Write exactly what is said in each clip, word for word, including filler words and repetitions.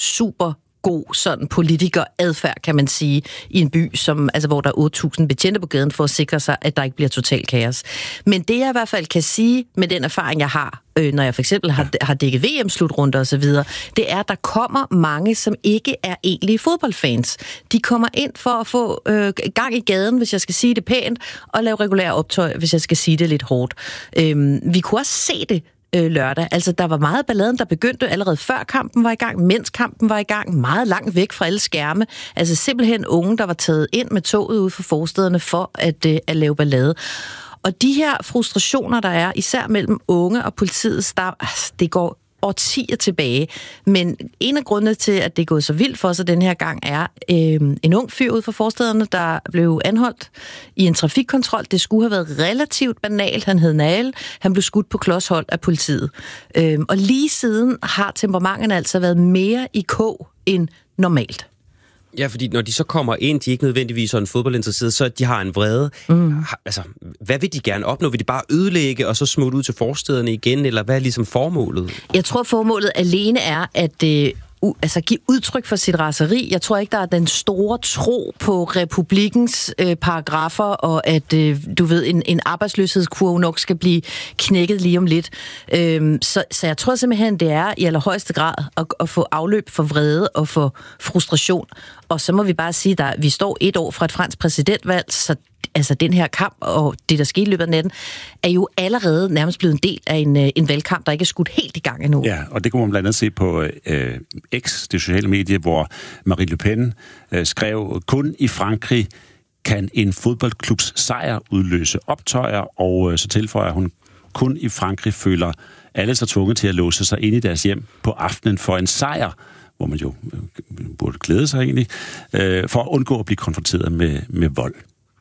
super god sådan politikeradfærd, kan man sige, i en by, som, altså, hvor der er otte tusind betjente på gaden for at sikre sig, at der ikke bliver total kaos. Men det jeg i hvert fald kan sige med den erfaring, jeg har, øh, når jeg for eksempel har, har dækket V M-slutrunder og så videre, det er, at der kommer mange, som ikke er egentlige fodboldfans. De kommer ind for at få øh, gang i gaden, hvis jeg skal sige det pænt, og lave regulære optøj, hvis jeg skal sige det lidt hårdt. Øh, vi kunne også se det lørdag. Altså, der var meget balladen, der begyndte allerede før kampen var i gang, mens kampen var i gang, meget langt væk fra alle skærme. Altså, simpelthen unge, der var taget ind med toget ude for forstederne for at, uh, at lave ballade. Og de her frustrationer, der er, især mellem unge og politiet, der, altså, det går årtier tilbage. Men en af grundene til, at det er gået så vildt for sig den her gang, er øh, en ung fyr ude for forstederne, der blev anholdt i en trafikkontrol. Det skulle have været relativt banalt. Han hed Nael. Han blev skudt på klodshold af politiet. Øh, og lige siden har temperamenterne altså været mere i kog end normalt. Ja, fordi når de så kommer ind, de er ikke nødvendigvis sådan fodboldinteresserede, så de har en vrede. Mm. Altså, hvad vil de gerne opnå? Vil de bare ødelægge og så smutte ud til forstederne igen, eller hvad er ligesom formålet? Jeg tror, formålet alene er at øh, u- altså, give udtryk for sit raseri. Jeg tror ikke, der er den store tro på republikkens øh, paragrafer, og at, øh, du ved, en, en arbejdsløshedskurve nok skal blive knækket lige om lidt. Øh, så, så jeg tror simpelthen, det er i allerhøjeste grad at, at få afløb for vrede og for frustration. Og så må vi bare sige, at vi står et år fra et fransk præsidentvalg, så altså den her kamp og det, der skete i løbet af natten, er jo allerede nærmest blevet en del af en, en valgkamp, der ikke er skudt helt i gang endnu. Ja, og det kunne man blandt andet se på øh, X, det sociale medie, hvor Marine Le Pen øh, skrev, kun i Frankrig kan en fodboldklubs sejr udløse optøjer, og øh, så tilføjer hun, kun i Frankrig føler alle sig tvunget til at låse sig ind i deres hjem på aftenen for en sejr, hvor man jo øh, burde glæde sig egentlig, øh, for at undgå at blive konfronteret med, med vold.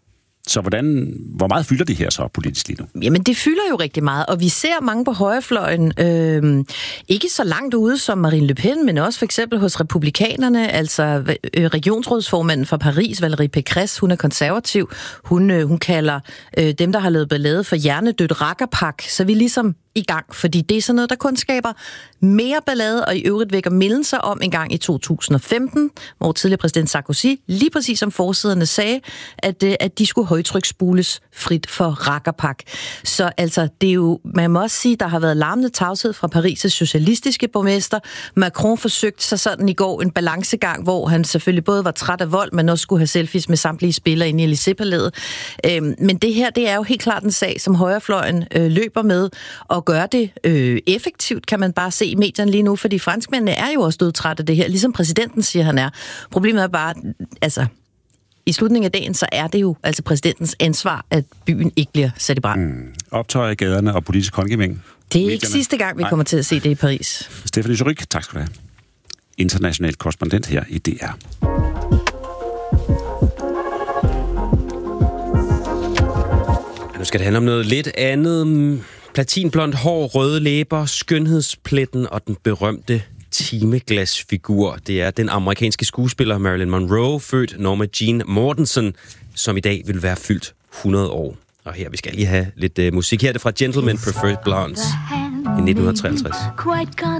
Så hvordan, hvor meget fylder det her så politisk lige nu? Jamen, det fylder jo rigtig meget, og vi ser mange på højrefløjen, øh, ikke så langt ude som Marine Le Pen, men også for eksempel hos republikanerne, altså øh, regionsrådsformanden fra Paris, Valérie Pécresse, hun er konservativ, hun, øh, hun kalder øh, dem, der har lavet ballade for hjernedødt rakkerpak, så vi ligesom i gang, fordi det er sådan noget, der kun skaber mere ballade, og i øvrigt vækker mindelser om en gang i to tusind og femten, hvor tidligere præsident Sarkozy, lige præcis som forsiderne sagde, at, at de skulle højtryksspules frit for rakkerpak. Så altså, det er jo, man må også sige, der har været larmende tavshed fra Paris' socialistiske borgmester. Macron forsøgte sig sådan i går en balancegang, hvor han selvfølgelig både var træt af vold, men også skulle have selfies med samtlige spillere inde i Élysée-palæet. Øhm, men det her, det er jo helt klart en sag, som højrefløjen øh, løber med, og gøre det øh, effektivt, kan man bare se i medierne lige nu, fordi franskmændene er jo også dødtrætte af det her, ligesom præsidenten siger, han er. Problemet er bare, altså, i slutningen af dagen, så er det jo altså præsidentens ansvar, at byen ikke bliver sat i brand. Mm. Optøjer i gaderne og politisk håndgemæng. Det er medierne. Ikke sidste gang, vi Nej. kommer til at se det i Paris. Stephanie Zuryk, tak skal du have. International korrespondent her i D R. Nu skal det handle om noget lidt andet. Platinblond hår, røde læber, skønhedspletten og den berømte timeglasfigur. Det er den amerikanske skuespiller Marilyn Monroe, født Norma Jean Mortensen, som i dag vil være fyldt hundrede år. Og her, vi skal lige have lidt uh, musik. Her er det fra Gentlemen Preferred Blondes i nitten treoghalvtreds.